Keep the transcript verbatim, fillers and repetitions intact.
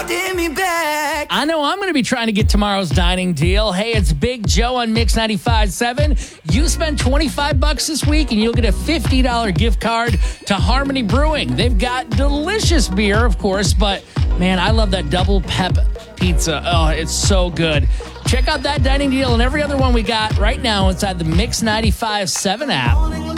holding me back. I know I'm going to be trying to get tomorrow's dining deal. Hey, it's Big Joe on Mix ninety-five point seven. You spend twenty-five bucks this week and you'll get a fifty dollars gift card to Harmony Brewing. They've got delicious beer, of course, but man, I love that double pep pizza. Oh, it's so good. Check out that dining deal and every other one we got right now inside the Mix ninety-five point seven app.